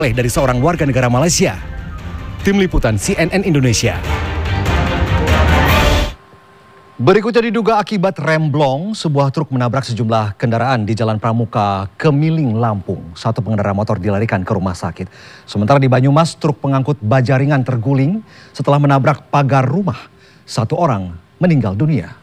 dari seorang warga negara Malaysia. Tim Liputan CNN Indonesia. Berikutnya diduga akibat remblong, sebuah truk menabrak sejumlah kendaraan di Jalan Pramuka, Kemiling, Lampung. Satu pengendara motor dilarikan ke rumah sakit. Sementara di Banyumas, truk pengangkut baja ringan terguling setelah menabrak pagar rumah. Satu orang meninggal dunia.